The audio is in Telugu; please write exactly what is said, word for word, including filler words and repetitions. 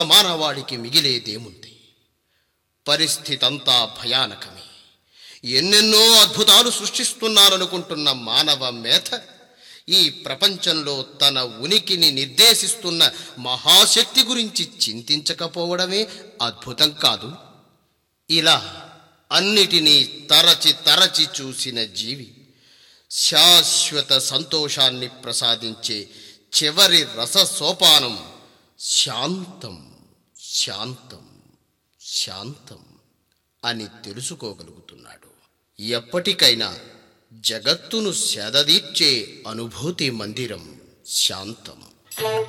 మానవాళికి మిగిలేదేముంది? పరిస్థితంతా భయానకమే. ఎన్నెన్నో అద్భుతాలు సృష్టిస్తున్నాననుకుంటున్న మానవ మేధ ఈ ప్రపంచంలో తన ఉనికిని నిర్దేశిస్తున్న మహాశక్తి గురించి చింతించకపోవడమే అద్భుతం కాదు. ఇలా అన్నిటినీ తరచి తరచి చూసిన జీవి శాశ్వత సంతోషాన్ని ప్రసాదించే చివరి రస సోపానం శాంతం, శాంతం, శాంతం అని తెలుసుకోగలుగుతున్నాడు. ఎప్పటికైనా జగత్తును సేదదీర్చే అనుభూతి మందిరం శాంతం.